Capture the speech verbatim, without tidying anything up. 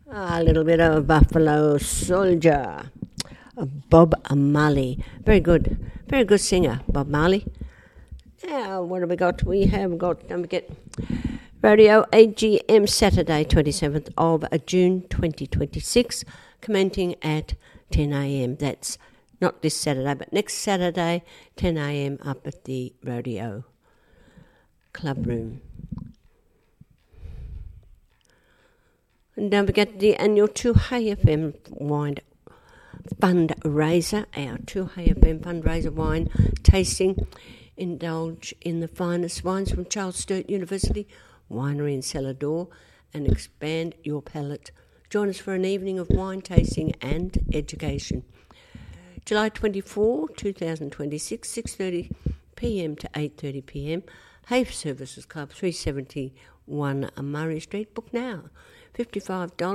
A little bit of Buffalo Soldier, Bob Marley. Very good, very good singer, Bob Marley. Now, what have we got? We have got, don't forget, Radio A G M Saturday, twenty-seventh of June twenty twenty-six, commencing at ten a.m. That's not this Saturday, but next Saturday, ten a.m. up at the Rodeo Club Room. And don't forget the annual two Hay F M wine fundraiser, our two Hay F M fundraiser wine tasting. Indulge in the finest wines from Charles Sturt University Winery and Cellar Door and expand your palate. Join us for an evening of wine tasting and education. July twenty-fourth, twenty twenty-six, six thirty p.m. to eight thirty p.m. Hay Services Club, three seventy-one Murray Street. Book now. fifty-five dollars